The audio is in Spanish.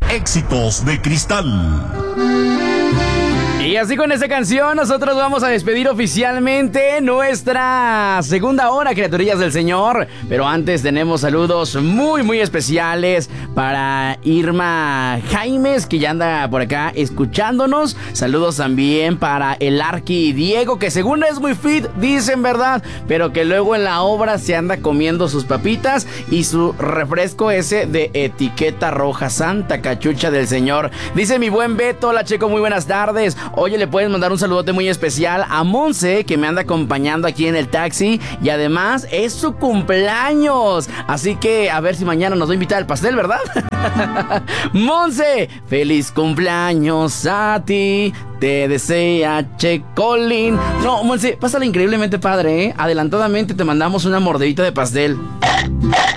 Éxitos de Cristal. Y así con esta canción nosotros vamos a despedir oficialmente nuestra segunda hora, criaturillas del Señor. Pero antes tenemos saludos muy especiales para Irma Jaimes, que ya anda por acá escuchándonos. Saludos también para el Arqui Diego, que según es muy fit, dicen, ¿verdad? Pero que luego en la obra se anda comiendo sus papitas y su refresco ese de etiqueta roja. Santa cachucha del Señor. Dice mi buen Beto: hola Checo, muy buenas tardes. Oye, le puedes mandar un saludote muy especial a Monse, que me anda acompañando aquí en el taxi. Y además es su cumpleaños. Así que a ver si mañana nos va a invitar al pastel, ¿verdad? Monse, feliz cumpleaños a ti. Te desea Checolín. No, Monse, pásala increíblemente padre, ¿eh? Adelantadamente te mandamos una mordidita de pastel.